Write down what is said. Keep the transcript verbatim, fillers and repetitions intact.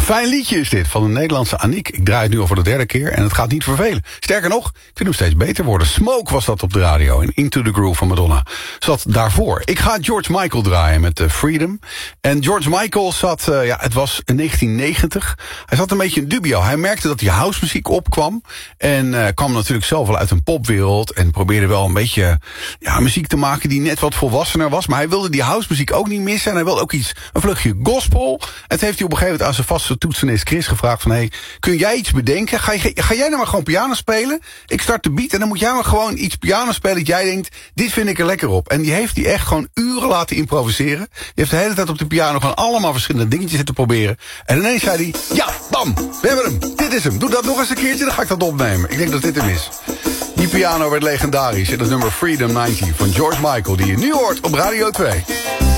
fijn liedje is dit, van de Nederlandse Aniek. Ik draai het nu al voor de derde keer en het gaat niet vervelen. Sterker nog, ik vind het nog steeds beter worden. Smoke was dat op de radio en Into the Groove van Madonna zat daarvoor. Ik ga George Michael draaien met uh, Freedom. En George Michael zat, uh, ja, het was in negentien negentig. Hij zat een beetje in dubio. Hij merkte dat die housemuziek opkwam. En uh, kwam natuurlijk zelf wel uit een popwereld. En probeerde wel een beetje ja, muziek te maken die net wat volwassener was. Maar hij wilde die housemuziek ook niet missen. En hij wilde ook iets, een vluchtje gospel. Het heeft hij op een gegeven moment aan zijn vaste toetsenist Chris gevraagd van, hey, kun jij iets bedenken? Ga, je, ga jij nou maar gewoon piano spelen? Ik start de beat en dan moet jij maar gewoon iets piano spelen dat jij denkt, dit vind ik er lekker op. En die heeft hij echt gewoon uren laten improviseren. Die heeft de hele tijd op de piano gewoon allemaal verschillende dingetjes zitten proberen. En ineens zei hij, ja, bam, we hebben hem. Dit is hem. Doe dat nog eens een keertje, dan ga ik dat opnemen. Ik denk dat dit hem is. Die piano werd legendarisch in het nummer Freedom negentig van George Michael, die je nu hoort op Radio twee.